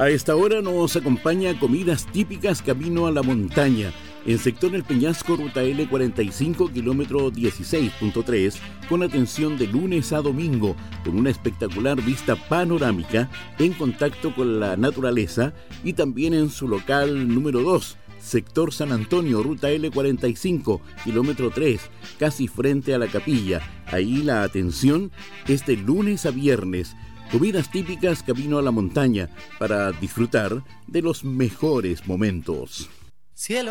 A esta hora nos acompaña Comidas Típicas Camino a la Montaña, en sector El Peñasco, ruta L45, kilómetro 16.3, con atención de lunes a domingo, con una espectacular vista panorámica, en contacto con la naturaleza, y también en su local número 2, sector San Antonio, ruta L45, kilómetro 3, casi frente a la capilla. Ahí la atención es de lunes a viernes. Comidas típicas Camino a la Montaña, para disfrutar de los mejores momentos. Cielo